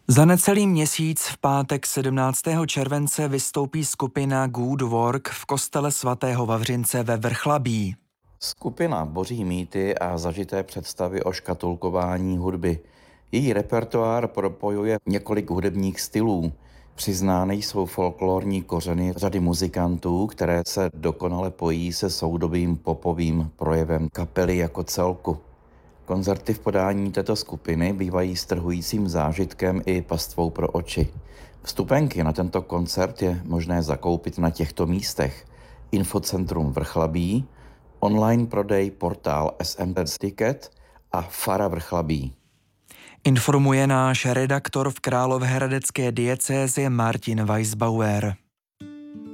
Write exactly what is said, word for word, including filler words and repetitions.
Za necelý měsíc v pátek sedmnáctého července vystoupí skupina Good Work v kostele svatého Vavřince ve Vrchlabí. Skupina boří mýty a zažité představy o škatulkování hudby. Její repertoár propojuje několik hudebních stylů. Přiznány jsou folklorní kořeny řady muzikantů, které se dokonale pojí se soudobým popovým projevem kapely jako celku. Koncerty v podání této skupiny bývají strhujícím zážitkem i pastvou pro oči. Vstupenky na tento koncert je možné zakoupit na těchto místech: Infocentrum Vrchlabí, online prodej portál S M T Ticket a Fara Vrchlabí. Informuje náš redaktor v královéhradecké diecézi Martin Weisbauer.